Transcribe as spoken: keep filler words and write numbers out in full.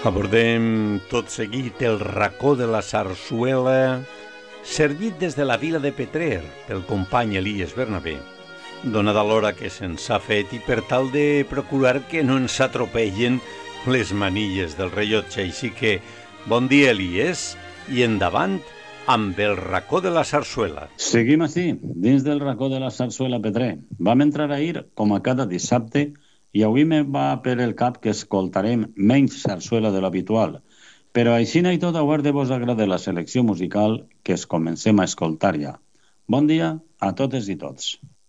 Abordem tot seguit el racó de la Sarsuela, servit des de la vila de Petrer pel company Elies Bernabé, donada l'hora que se'ns ha fet i per tal de procurar que no ens atropellen les manilles del rellotge. Així que, bon dia, Elies, i endavant amb el racó de la Sarsuela. Seguim així, dins del racó de la Sarsuela Petrer. Vam entrar ahir, com a cada dissabte, i avui me va per el cap que escoltarem menys sarsuela de l'habitual. Però així i tot, haurà de vos agradar la selecció musical que es comencem a escoltar ja. Bon dia a totes i tots.